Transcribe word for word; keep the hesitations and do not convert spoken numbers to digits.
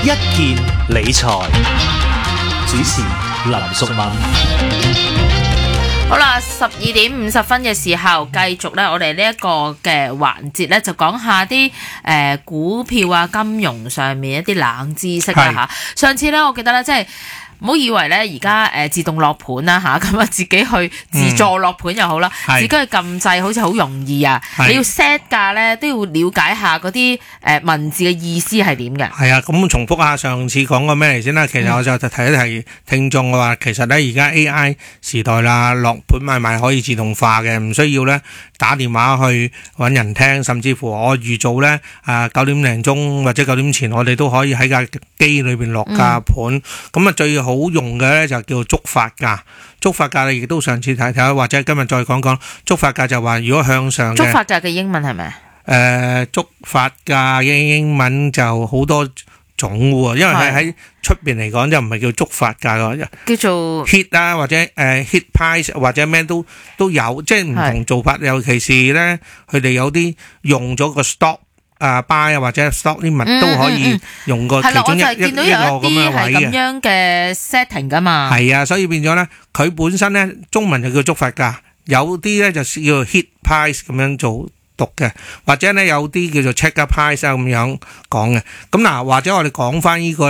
一件理財，主持林淑敏。 好啦，十二點五十分嘅時候，繼續咧，我哋呢一個嘅環節咧，就講下啲誒、呃、股票啊、金融上面一啲冷知識啦嚇。上次咧，我記得咧，即係唔好以為咧，而家誒自動落盤啦嚇，咁啊自己去自助落盤又好啦，嗯、自己去撳掣好似好容易啊。你要 set 價咧，都要了解下嗰啲誒文字嘅意思係點嘅。 係啊，咁重複下上次講過咩嚟先啦。其實我就提一提聽眾嘅話，其實咧而家 A I 時代啦，落盤買賣可以自動化嘅，唔需要咧打電話去揾人聽，甚至乎我預早咧啊九點零鐘或者九點前，我哋都可以喺架機裏邊落價盤。咁啊、嗯、最好用嘅咧就叫觸發價，觸發價你亦都上次睇睇，或者今日再講講觸發價，就話如果向上嘅觸發價嘅英文係咪？ 誒，觸發價嘅英文就好多種喎，因為係喺出邊嚟講就唔係叫觸發價咯， 叫做 hit 啊，或者誒、呃、hit price 或者咩都都有，即係唔同做法。尤其是咧，佢哋有啲用咗個 stop 啊 buy 啊或者 stop limit、嗯、都可以用個其中一、嗯嗯、一一個咁嘅位嘅。咁樣嘅 setting 噶嘛。 係啊，所以變咗咧，佢本身咧中文就叫觸發價，有啲咧就叫 hit price 咁樣做讀嘅，或者咧有啲叫做 check price 咁樣講嘅。咁嗱，或者我哋講翻呢個。